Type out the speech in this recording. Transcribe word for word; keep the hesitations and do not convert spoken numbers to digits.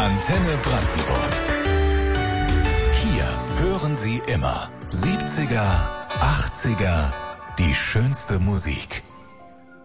Antenne Brandenburg. Hier hören Sie immer siebziger, achtziger, die schönste Musik.